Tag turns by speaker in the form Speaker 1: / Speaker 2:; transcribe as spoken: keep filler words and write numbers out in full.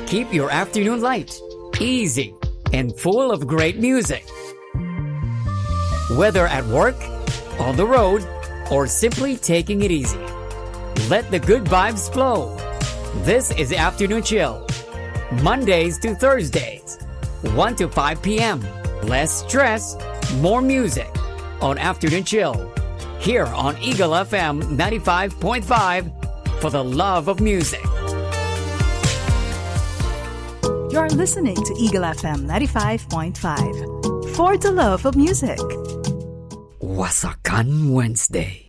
Speaker 1: keep your afternoon light, easy, and full of great music. Whether at work, on the road, or simply taking it easy, let the good vibes flow. This is Afternoon Chill, Mondays to Thursdays, one to five p.m. Less stress, more music on Afternoon Chill, here on Eagle F M ninety-five point five, for the love of music.
Speaker 2: You're listening to Eagle F M ninety-five point five, for the love of music.
Speaker 1: Wasakan Wednesday.